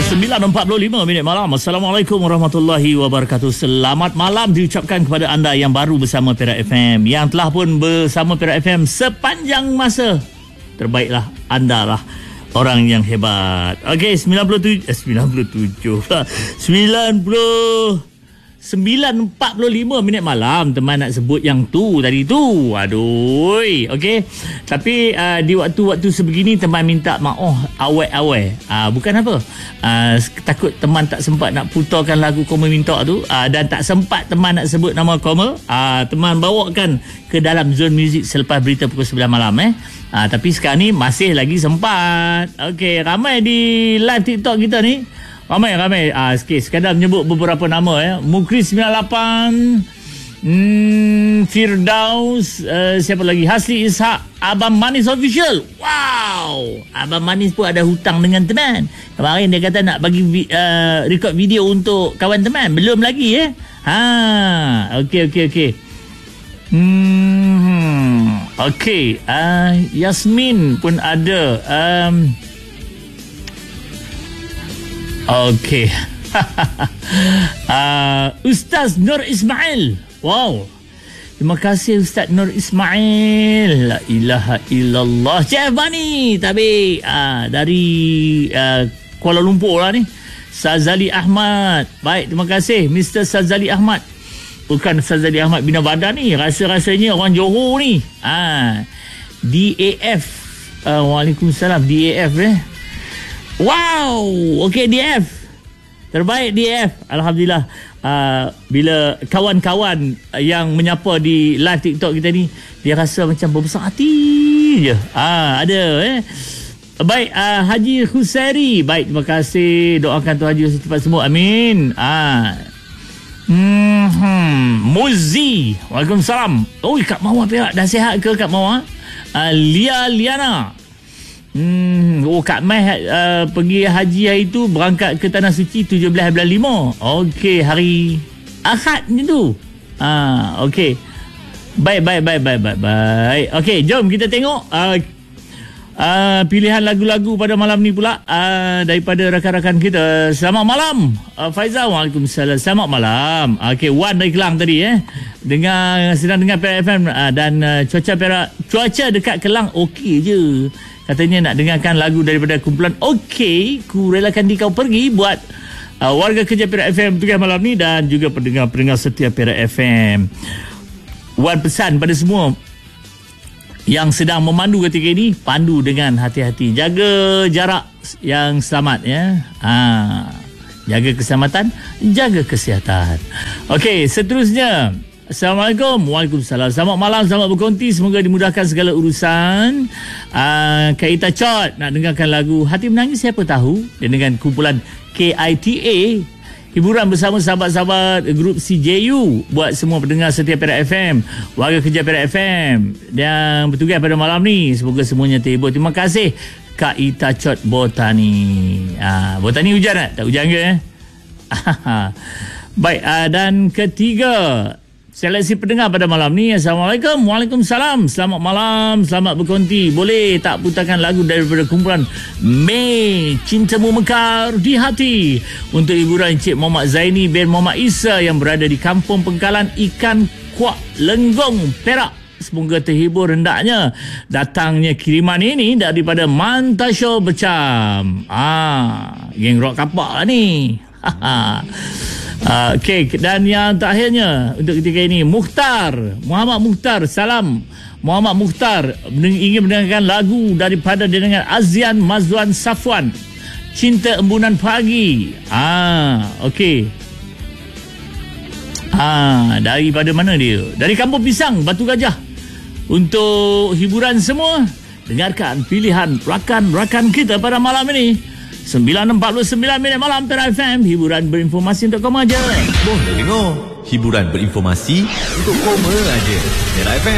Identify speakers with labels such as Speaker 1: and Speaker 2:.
Speaker 1: 9.45 minit malam. Assalamualaikum warahmatullahi wabarakatuh. Selamat malam diucapkan kepada anda yang baru bersama Perak FM, yang telah pun bersama Perak FM sepanjang masa. Terbaiklah, anda lah orang yang hebat. Okey, 9.45 minit malam. Teman nak sebut yang tu tadi tu. Aduh. Okey. Tapi di waktu-waktu sebegini teman minta maaf awal. Bukan apa. Takut teman tak sempat nak putarkan lagu Koma minta tu, dan tak sempat teman nak sebut nama Koma. Teman bawakan ke dalam Zone Music selepas berita pukul 9 malam tapi sekarang ni masih lagi sempat. Okey, ramai di live TikTok kita ni. Ramai. Sikit sekadar menyebut beberapa nama Mukris 98, Firdaus, siapa lagi, Hasli Ishak, Abang Manis Official. Wow, Abang Manis pun ada hutang dengan teman. Kemarin dia kata nak bagi record video untuk kawan teman. Belum lagi Okey. Okey, Yasmin pun ada. Okey. Ustaz Nur Ismail. Wow. Terima kasih Ustaz Nur Ismail. La ilaha illallah. Chef Bani tapi dari Kuala Lumpur lah ni. Sazali Ahmad. Baik, terima kasih Mr. Sazali Ahmad. Bukan Sazali Ahmad Bina Badan ni. Rasa-rasanya orang Johor ni. DAF. Waalaikumsalam. DAF Wow. Okey, DF. Terbaik DF. Alhamdulillah. Bila kawan-kawan yang menyapa di live TikTok kita ni, dia rasa macam berbesar hati je. Ada Baik, Haji Khusairi. Baik, terima kasih. Doakan Tuhan Haji cepat sembuh. Amin. Muzi. Waalaikumsalam. Kak Mawar Perak dah sihat ke Kak Mawar? Liana. Kak Mai pergi haji hari tu, berangkat ke Tanah Suci 17 bulan 5. Okey, hari Ahad ni tu. Okey. Baik. Okey, jom kita tengok pilihan lagu-lagu pada malam ni pula daripada rakan-rakan kita. Selamat malam Faizal. Waalaikumsalam. Selamat malam. Okey, Wan dari Kelang tadi sedang dengar Perak FM dan cuaca dekat Kelang okey je. Katanya nak dengarkan lagu daripada kumpulan Okey, ku relakan kau pergi, buat warga kerja Perak FM tugas malam ni dan juga pendengar-pendengar setia Perak FM. Wan pesan pada semua yang sedang memandu ketika ini, pandu dengan hati-hati, jaga jarak yang selamat jaga keselamatan, jaga kesihatan. Okey, seterusnya. Assalamualaikum. Waalaikumsalam. Selamat malam, selamat berkonti. Semoga dimudahkan segala urusan. Kaita Chot nak dengarkan lagu Hati Menangis Siapa Tahu dengan kumpulan KITA. Hiburan bersama sahabat-sahabat grup CJU buat semua pendengar setia Perak FM, warga kerja Perak FM yang bertugas pada malam ni. Semoga semuanya terhibur. Terima kasih Kak Ita Chot Botani. Botani hujan tak? Tak hujan ke? Baik, dan ketiga seleksi pendengar pada malam ni. Assalamualaikum. Waalaikumsalam. Selamat malam, selamat berkonti. Boleh tak putarkan lagu daripada kumpulan Mei, Cintamu Mekar di Hati, untuk hiburan Encik Muhammad Zaini bin Muhammad Isa yang berada di Kampung Pengkalan Ikan Kuak Lenggong, Perak. Semoga terhibur hendaknya datangnya kiriman ini daripada Mantasho Becam. Geng rock kapak lah ni. Okey, dan yang terakhirnya untuk ketika ini, Muhammad Mukhtar. Salam Muhammad Mukhtar, ingin mendengarkan lagu daripada dengan Azian Mazwan Safwan, Cinta Embunan Pagi. Okey. Daripada mana dia? Dari Kampung Pisang, Batu Gajah. Untuk hiburan semua, dengarkan pilihan rakan-rakan kita pada malam ini. 9.49 minit malam Perak FM. Hiburan berinformasi untuk koma je.
Speaker 2: Boleh dengar. Hiburan berinformasi untuk koma aja. Perak FM.